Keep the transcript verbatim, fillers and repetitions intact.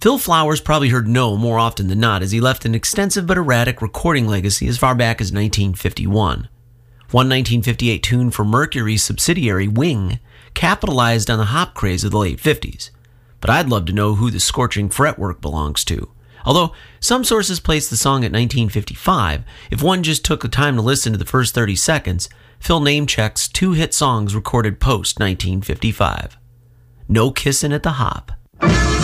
Phil Flowers probably heard no more often than not, as he left an extensive but erratic recording legacy as far back as nineteen fifty-one. One nineteen fifty-eight tune for Mercury's subsidiary, Wing, capitalized on the hop craze of the late fifties. But I'd love to know who the scorching fretwork belongs to. Although some sources place the song at nineteen fifty-five, if one just took the time to listen to the first thirty seconds, Phil name-checks two hit songs recorded post nineteen fifty-five. No Kissin' at the Hop.